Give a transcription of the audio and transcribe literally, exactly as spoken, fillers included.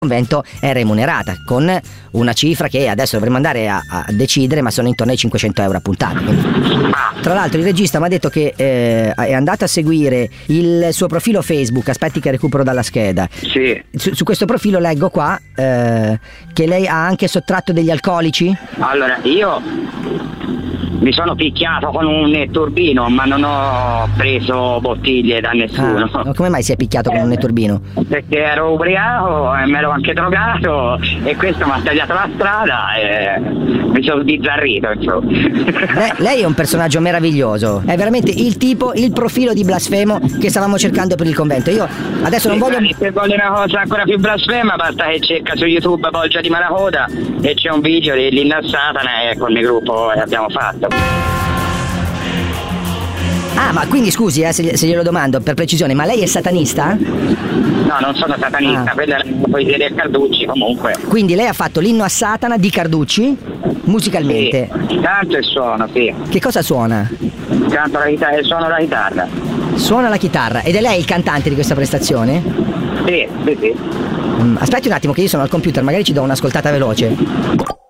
convento è remunerata con una cifra che adesso dovremmo andare a, a decidere, ma sono intorno ai cinquecento euro a puntata. Quindi, tra l'altro il regista mi ha detto che eh, è andato a seguire il suo profilo Facebook. Aspetti che recupero dalla scheda. Sì. Su, su questo profilo leggo qua eh, che lei ha anche sottratto degli alcolici. Allora, io mi sono picchiato con un netturbino, ma non ho preso bottiglie da nessuno. Ah, come mai si è picchiato con un netturbino? Perché ero ubriaco e me ero anche drogato e questo mi ha tagliato la strada e mi sono sbizzarrito, insomma. Lei, lei è un personaggio meraviglioso, è veramente il tipo, il profilo di blasfemo che stavamo cercando per il convento. Io adesso non voglio... Se vuole una cosa ancora più blasfema basta che cerca su YouTube Bolgia di Malacoda e c'è un video di Linda Satana e con il gruppo abbiamo fatto. Ah, ma quindi scusi eh, se, se glielo domando per precisione, ma lei è satanista? No, non sono satanista, ah. Quella è la poesia del Carducci comunque. Quindi lei ha fatto l'inno a Satana di Carducci musicalmente? Sì, canto e suono, sì. Che cosa suona? Canto la chitarra e suono la chitarra. Suona la chitarra ed è lei il cantante di questa prestazione? Sì, sì, sì. Mm, aspetti un attimo che io sono al computer, magari ci do un'ascoltata veloce.